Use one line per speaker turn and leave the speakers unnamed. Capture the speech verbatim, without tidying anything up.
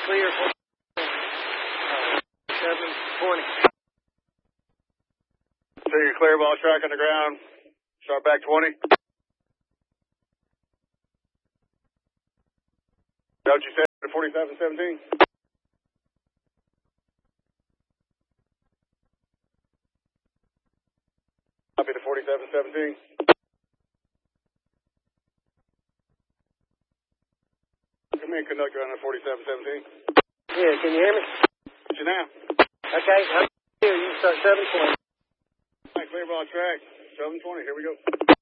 clear for uh, seven twenty.
So you're clear, ball track on the ground. Sharp back twenty. Is that what you said to forty-seven seventeen? Copy to forty-seven seventeen. Come in, conductor on the forty-seven seventeen.
Yeah, can you hear me?
Get you now.
Okay, I'm here. You can start seven twenty.
All right, clear ball track. seven twenty, here we go.